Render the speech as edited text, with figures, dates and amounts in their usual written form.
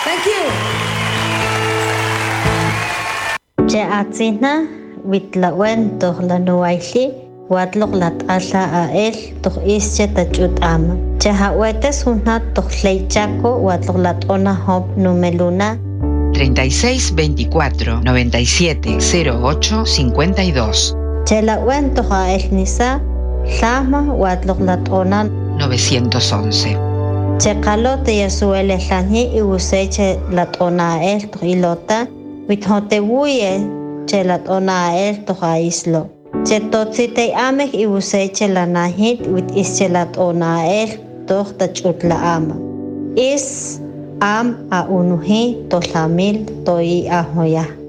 Thank you. Che atzina witlawen toh lanuaili watlok lat'ala ael toh ische tachut'ama. Che hawetes hunat toh leichaco watlok lat'ona hop numeluna 36 24 97 08 52. Che lawen toh ael nisa llama watlok lat'ona 911. Che qalote yasuele llani iwuseche lat'ona ael toh ilota withotewuye che lat'ona ael toh aislo. Che totzitei amek iwuseche lanahit wit ische lat'ona ael toh tachutla ama. Is am a unuhi to lamil to i ahoya.